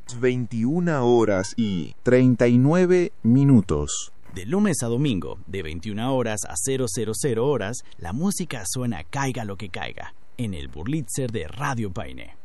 21 horas y 39 minutos. De lunes a domingo, de 21 horas a 000 horas, la música suena caiga lo que caiga, en el Burlitzer de Radio Paine.